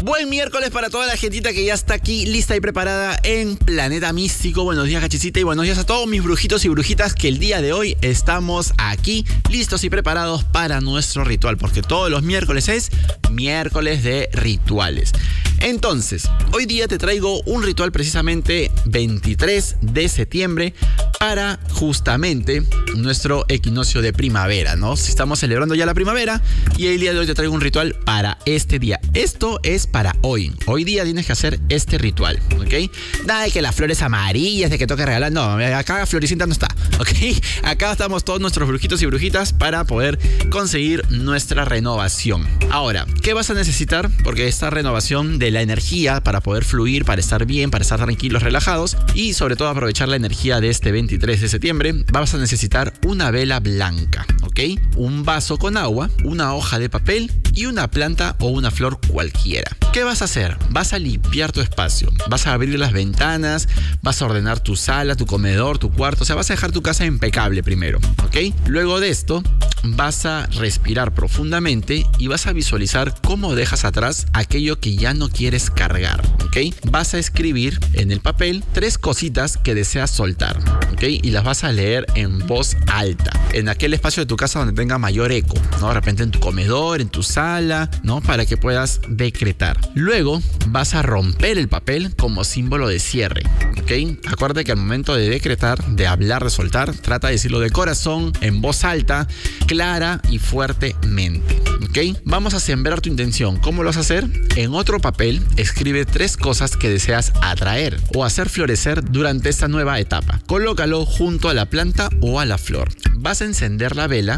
Buen miércoles para toda la gentita que ya está aquí lista y preparada en Planeta Místico. Buenos días, Gachicita, y buenos días a todos mis brujitos y brujitas que el día de hoy estamos aquí listos y preparados para nuestro ritual, porque todos los miércoles es miércoles de rituales. Entonces, hoy día te traigo un ritual precisamente 23 de septiembre para justamente nuestro equinoccio de primavera, ¿no? Si estamos celebrando ya la primavera, y el día de hoy te traigo un ritual para este día. Esto es para hoy. Hoy día tienes que hacer este ritual, ¿ok? Nada de que las flores amarillas, de que toque regalar. No, acá Floricienta no está, ¿ok? Acá estamos todos nuestros brujitos y brujitas para poder conseguir nuestra renovación. Ahora, ¿qué vas a necesitar? Porque esta renovación de la energía para poder fluir, para estar bien, para estar tranquilos, relajados y sobre todo aprovechar la energía de este 23 de septiembre, vas a necesitar una vela blanca, ¿ok? Un vaso con agua, una hoja de papel y una planta o una flor cualquiera. ¿Qué vas a hacer? Vas a limpiar tu espacio, vas a abrir las ventanas, vas a ordenar tu sala, tu comedor, tu cuarto, o sea, vas a dejar tu casa impecable primero, ¿ok? Luego de esto, vas a respirar profundamente y vas a visualizar cómo dejas atrás aquello que ya no quieres cargar, ¿ok? Vas a escribir en el papel 3 cositas que deseas soltar, ¿ok? Y las vas a leer en voz alta, en aquel espacio de tu casa donde tenga mayor eco, ¿no? De repente en tu comedor, en tu sala, ¿no? Para que puedas decretar. Luego vas a romper el papel como símbolo de cierre, ¿ok? Acuérdate que al momento de decretar, de hablar, de soltar, trata de decirlo de corazón, en voz alta, clara y fuertemente, ¿ok? Vamos a sembrar tu intención. ¿Cómo lo vas a hacer? En otro papel, escribe 3 cosas que deseas atraer o hacer florecer durante esta nueva etapa. Colócalo junto a la planta o a la flor. Vas a encender la vela